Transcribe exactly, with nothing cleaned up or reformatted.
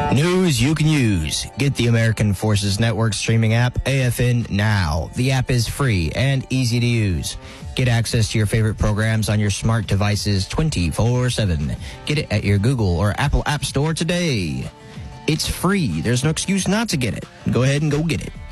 News you can use. Get the American Forces Network streaming app, A F N Now. The app is free and easy to use. Get access to your favorite programs on your smart devices twenty-four seven. Get it at your Google or Apple App Store today. It's free. There's no excuse not to get it. Go ahead and go get it.